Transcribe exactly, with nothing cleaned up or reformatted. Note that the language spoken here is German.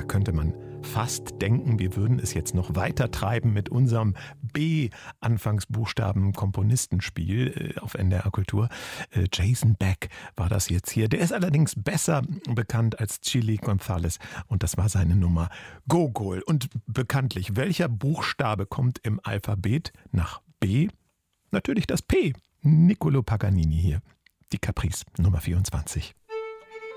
könnte man fast denken, wir würden es jetzt noch weiter treiben mit unserem B-Anfangsbuchstaben-Komponistenspiel auf N D R Kultur. Jason Beck war das jetzt hier. Der ist allerdings besser bekannt als Chili González und das war seine Nummer Gogol. Und bekanntlich, welcher Buchstabe kommt im Alphabet nach B? Natürlich das P. Niccolò Paganini hier. Die Caprice Nummer vierundzwanzig.